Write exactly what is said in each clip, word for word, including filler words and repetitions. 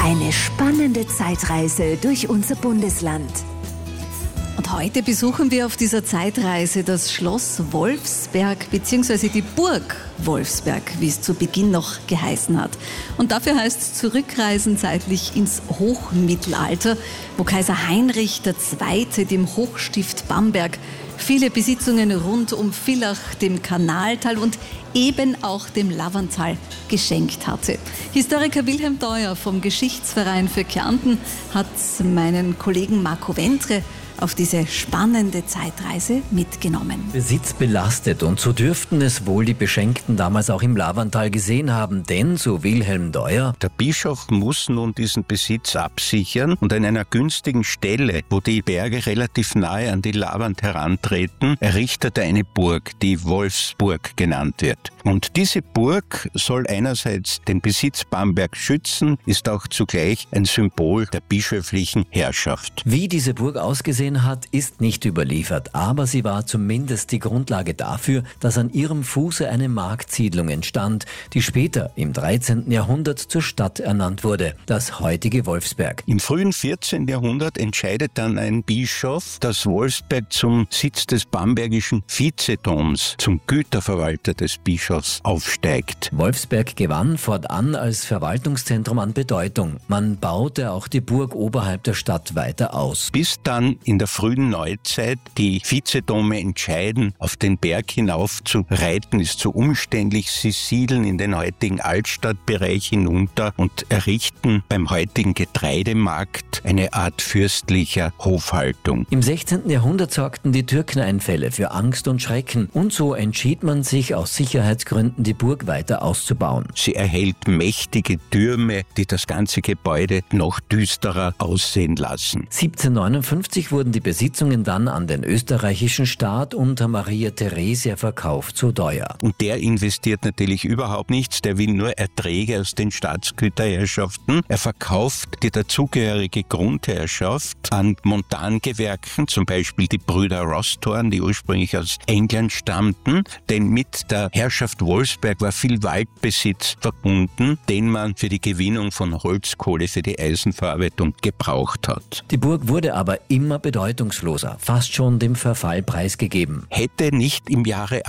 Eine spannende Zeitreise durch unser Bundesland. Und heute besuchen wir auf dieser Zeitreise das Schloss Wolfsberg bzw. die Burg Wolfsberg, wie es zu Beginn noch geheißen hat. Und dafür heißt es Zurückreisen zeitlich ins Hochmittelalter, wo Kaiser Heinrich der Zweite dem Hochstift Bamberg viele Besitzungen rund um Villach, dem Kanaltal und eben auch dem Lavanttal geschenkt hatte. Historiker Wilhelm Deuer vom Geschichtsverein für Kärnten hat meinen Kollegen Marco Ventre auf diese spannende Zeitreise mitgenommen. Besitz belastet, und so dürften es wohl die Beschenkten damals auch im Lavanttal gesehen haben, denn, so Wilhelm Deuer, der Bischof muss nun diesen Besitz absichern und an einer günstigen Stelle, wo die Berge relativ nahe an die Lavant herantreten, errichtet er eine Burg, die Wolfsburg genannt wird. Und diese Burg soll einerseits den Besitz Bamberg schützen, ist auch zugleich ein Symbol der bischöflichen Herrschaft. Wie diese Burg ausgesehen hat, ist nicht überliefert, aber sie war zumindest die Grundlage dafür, dass an ihrem Fuße eine Marktsiedlung entstand, die später im dreizehnten Jahrhundert zur Stadt ernannt wurde, das heutige Wolfsberg. Im frühen vierzehnten Jahrhundert entscheidet dann ein Bischof, dass Wolfsberg zum Sitz des bambergischen Vizedoms, zum Güterverwalter des Bischofs, aufsteigt. Wolfsberg gewann fortan als Verwaltungszentrum an Bedeutung. Man baute auch die Burg oberhalb der Stadt weiter aus. Bis dann in der frühen Neuzeit die Vizedome entscheiden, auf den Berg hinauf zu reiten, ist zu umständlich. Sie siedeln in den heutigen Altstadtbereich hinunter und errichten beim heutigen Getreidemarkt eine Art fürstlicher Hofhaltung. Im sechzehnten Jahrhundert sorgten die Türkeneinfälle für Angst und Schrecken, und so entschied man sich aus Sicherheitsgründen, die Burg weiter auszubauen. Sie erhält mächtige Türme, die das ganze Gebäude noch düsterer aussehen lassen. siebzehnhundertneunundfünfzig wurden die Besitzungen dann an den österreichischen Staat unter Maria Theresia verkauft zu Deuer. Und der investiert natürlich überhaupt nichts, der will nur Erträge aus den Staatsgüterherrschaften. Er verkauft die dazugehörige Grundherrschaft an Montangewerken, zum Beispiel die Brüder Rossthorn, die ursprünglich aus England stammten, denn mit der Herrschaft Wolfsberg war viel Waldbesitz verbunden, den man für die Gewinnung von Holzkohle für die Eisenverarbeitung gebraucht hat. Die Burg wurde aber immer bedeutungsloser, fast schon dem Verfall preisgegeben. Hätte nicht im Jahre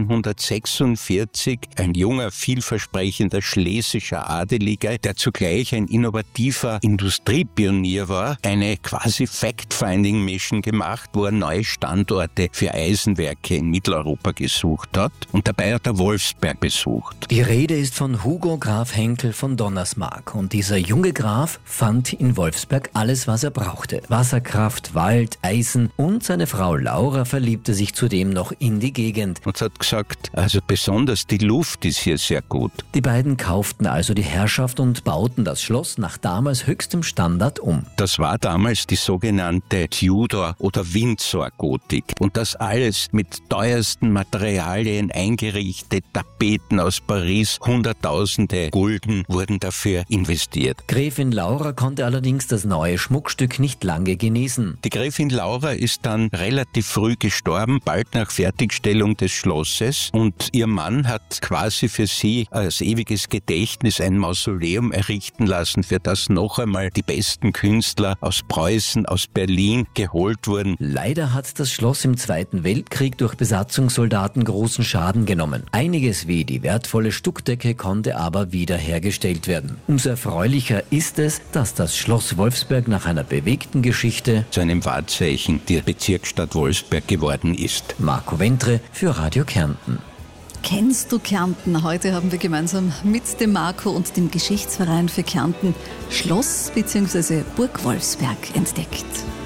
achtzehnhundertsechsundvierzig ein junger, vielversprechender schlesischer Adeliger, der zugleich ein innovativer Industriepionier war, eine quasi Fact-Finding-Mission gemacht, wo er neue Standorte für Eisenwerke in Mitteleuropa gesucht hat, und dabei hat er Wolfsberg besucht. Die Rede ist von Hugo Graf Henckel von Donnersmarck, und dieser junge Graf fand in Wolfsberg alles, was er brauchte. Wasserkraft, Wald, Eisen, und seine Frau Laura verliebte sich zudem noch in die Gegend. Und hat gesagt, also besonders die Luft ist hier sehr gut. Die beiden kauften also die Herrschaft und bauten das Schloss nach damals höchstem Standard um. Das war damals die sogenannte Tudor- oder Windsor-Gotik. Und das alles mit teuersten Materialien eingerichtet, Tapeten aus Paris, hunderttausende Gulden wurden dafür investiert. Gräfin Laura konnte allerdings das neue Schmuckstück nicht lange genießen. Die Gräfin Laura ist dann relativ früh gestorben, bald nach Fertigstellung des Schlosses, und ihr Mann hat quasi für sie als ewiges Gedächtnis ein Mausoleum errichten lassen, für das noch einmal die besten Künstler aus Preußen, aus Berlin geholt wurden. Leider hat das Schloss im Zweiten Weltkrieg durch Besatzungssoldaten großen Schaden genommen. Einiges wie die wertvolle Stuckdecke konnte aber wiederhergestellt werden. Umso erfreulicher ist es, dass das Schloss Wolfsberg nach einer bewegten Geschichte zu einem Wahrzeichen der Bezirksstadt Wolfsberg geworden ist. Marco Ventre für Radio Kärnten. Kennst du Kärnten? Heute haben wir gemeinsam mit dem Marco und dem Geschichtsverein für Kärnten Schloss bzw. Burg Wolfsberg entdeckt.